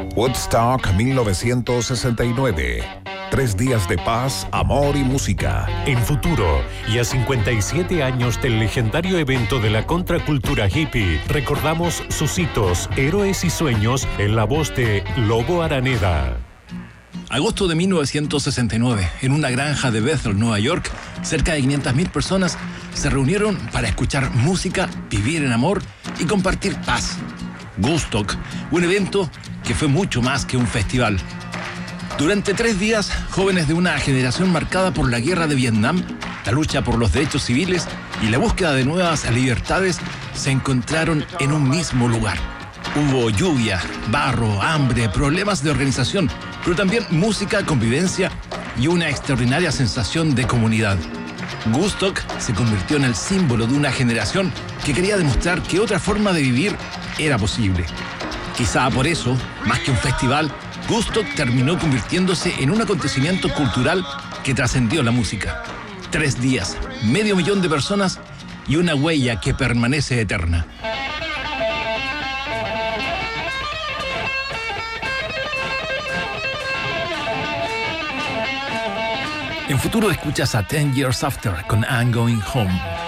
Woodstock 1969. 3 días de paz, amor y música. En futuro, y a 57 años del legendario evento de la contracultura hippie, recordamos sus hitos, héroes y sueños en la voz de Lobo Araneda. Agosto de 1969, en una granja de Bethel, Nueva York, cerca de 500.000 personas se reunieron para escuchar música, vivir en amor y compartir paz. Woodstock, un evento que fue mucho más que un festival. Durante 3 días, jóvenes de una generación marcada por la guerra de Vietnam, la lucha por los derechos civiles y la búsqueda de nuevas libertades se encontraron en un mismo lugar. Hubo lluvia, barro, hambre, problemas de organización, pero también música, convivencia y una extraordinaria sensación de comunidad. Woodstock se convirtió en el símbolo de una generación que quería demostrar que otra forma de vivir era posible. Quizá por eso, más que un festival, Woodstock terminó convirtiéndose en un acontecimiento cultural que trascendió la música. 3 días, 500.000 de personas y una huella que permanece eterna. En futuro escuchas a 10 Years After con I'm Going Home.